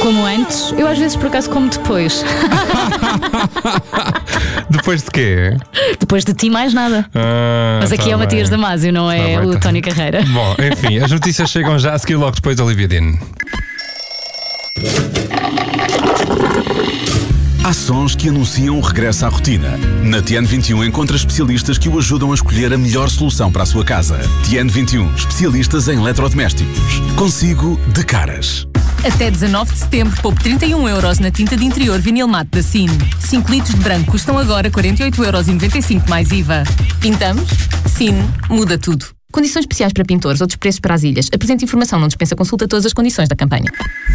Como antes, eu às vezes por acaso como depois. Depois de quê? Depois de ti, mais nada. Mas aqui tá é o Matias bem. Damasio, não é Tá bem, o tá. Tony Carreira. Bom, enfim, as notícias chegam já a seguir logo depois da Olivia Dean. Há sons que anunciam o regresso à rotina. Na TN 21 encontra especialistas que o ajudam a escolher a melhor solução para a sua casa. TN 21, especialistas em eletrodomésticos. Consigo de caras. Até 19 de setembro, poupe 31€ na tinta de interior vinil mate da Sin. 5 litros de branco custam agora 48,95€ mais IVA. Pintamos? Sin muda tudo. Condições especiais para pintores, outros preços para as ilhas. Apresente informação, não dispensa consulta todas as condições da campanha.